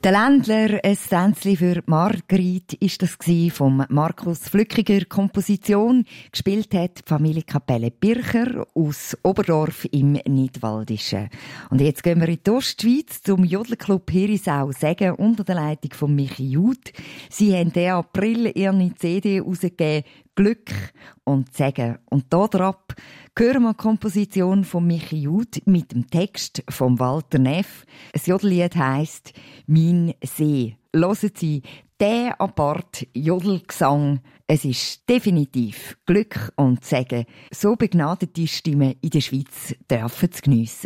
Der Ländler, ein Tänzli für Margrit, ist das vom Markus Flückiger Komposition. Gespielt hat die Familienkapelle Bircher aus Oberdorf im Nidwaldischen. Und jetzt gehen wir in die Ostschweiz zum Jodelclub Herisau-Sagen unter der Leitung von Michi Jud. Sie haben Ende April ihre CD herausgegeben, Glück und Segen. Und da drauf hören wir die Komposition von Michi Jud mit dem Text von Walter Neff. Das Jodellied heisst «Mein See». Hören Sie den apart Jodelgesang. Es ist definitiv Glück und Segen, so begnadete Stimmen in der Schweiz dürfen zu geniessen.